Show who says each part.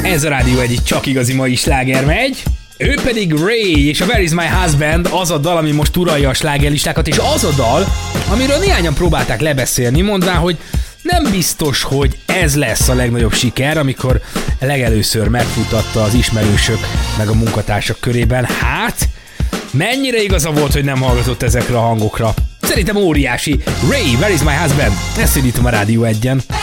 Speaker 1: Ez a Rádió egy csak igazi mai sláger megy. Ő pedig Ray, és a Where is my husband az a dal, ami most uralja a slágerlistákat, és az a dal, amiről néhányan próbálták lebeszélni, mondván, hogy nem biztos, hogy ez lesz a legnagyobb siker, amikor legelőször megfutatta az ismerősök meg a munkatársak körében. Hát, mennyire igaza volt, hogy nem hallgatott ezekre a hangokra. Szerintem óriási. Ray, Where is my husband? Ezt indítom a Rádió 1-en.